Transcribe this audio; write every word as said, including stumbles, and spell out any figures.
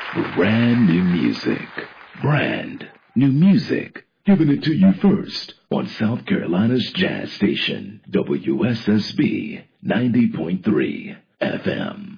Brand new music. Brand new music. Giving it to you first on South Carolina's Jazz Station, W S S B ninety point three F M.